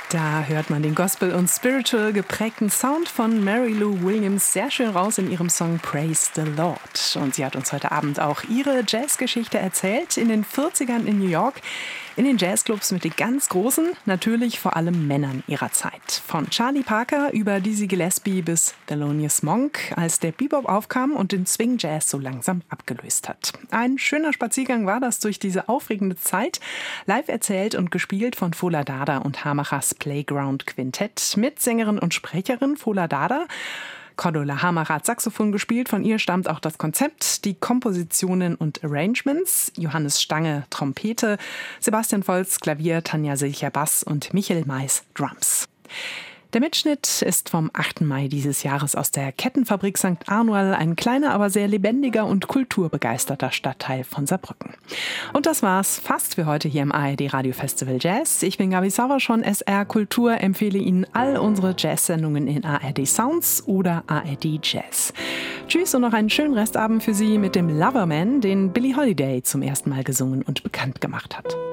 Da hört man den Gospel- und Spiritual geprägten Sound von Mary Lou Williams sehr schön raus in ihrem Song Praise the Lord. Und sie hat uns heute Abend auch ihre Jazzgeschichte erzählt, in den 40ern in New York, in den Jazzclubs mit den ganz Großen, natürlich vor allem Männern ihrer Zeit. Von Charlie Parker über Dizzy Gillespie bis Thelonious Monk, als der Bebop aufkam und den Swing Jazz so langsam abgelöst hat. Ein schöner Spaziergang war das durch diese aufregende Zeit, live erzählt und gespielt von Fola Dada und Hamachers Playground Quintett mit Sängerin und Sprecherin Fola Dada. Cordula Hamacher hat Saxophon gespielt, von ihr stammt auch das Konzept, die Kompositionen und Arrangements. Johannes Stange Trompete, Sebastian Volz Klavier, Tanja Silcher Bass und Michael Mais Drums. Der Mitschnitt ist vom 8. Mai dieses Jahres aus der Kettenfabrik St. Arnual, ein kleiner, aber sehr lebendiger und kulturbegeisterter Stadtteil von Saarbrücken. Und das war's fast für heute hier im ARD Radio Festival Jazz. Ich bin Gabi Sauer von SR Kultur, empfehle Ihnen all unsere Jazz-Sendungen in ARD Sounds oder ARD Jazz. Tschüss und noch einen schönen Restabend für Sie mit dem Loverman, den Billie Holiday zum ersten Mal gesungen und bekannt gemacht hat.